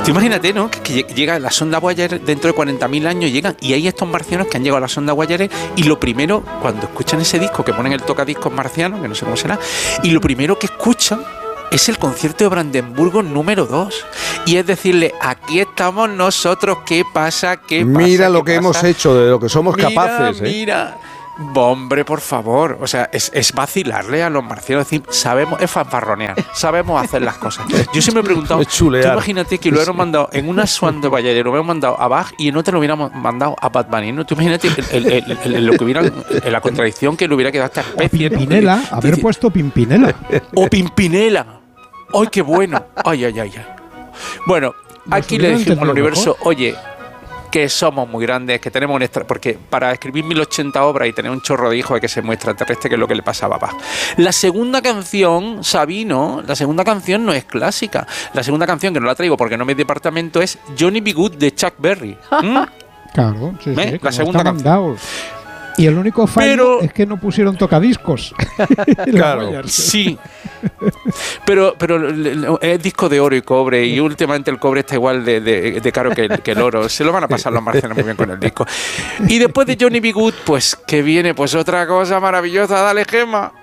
Tú imagínate, ¿no? Que llega la sonda Voyager dentro de 40.000 años, llegan y hay estos marcianos que han llegado a la sonda Voyager y lo primero, cuando escuchan ese disco, que ponen el tocadiscos marciano, que no sé cómo será, y lo primero que escuchan es el concierto de Brandenburgo número 2. Y es decirle, aquí estamos nosotros, ¿qué pasa? ¿Qué pasa? Mira lo que hemos hecho, de lo que somos capaces. Mira. Hombre, por favor, o sea, es vacilarle a los marcianos, decir, sabemos, es fanfarronear, sabemos hacer las cosas. Yo siempre me he preguntado, tú imagínate que lo hubiéramos mandado en una Swan de Voyager, lo hubiéramos mandado a Bach y en otra lo hubiéramos mandado a Bad Bunny, ¿no? Tú imagínate lo que hubiera, la contradicción que le hubiera quedado a esta especie. Pimpinela, ¿no? Haber puesto Pimpinela. O Pimpinela. ¡Ay, qué bueno! ¡Ay, ay, ay! Bueno, aquí le dijimos al universo, oye, que somos muy grandes, que tenemos porque para escribir 1080 obras y tener un chorro de hijos hay que ser muy extraterrestre, que es lo que le pasaba a Bach. La segunda canción, Sabino, la segunda canción no es clásica. La segunda canción, que no la traigo porque no me es departamento, es Johnny B. Good de Chuck Berry. Claro, sí, la segunda canción. Y el único fallo es que no pusieron tocadiscos. Claro. Sí. Pero es disco de oro y cobre, y últimamente el cobre está igual de caro que el oro. Se lo van a pasar los marcianos muy bien con el disco. Y después de Johnny B. Good, pues que viene pues otra cosa maravillosa. Dale, Gemma.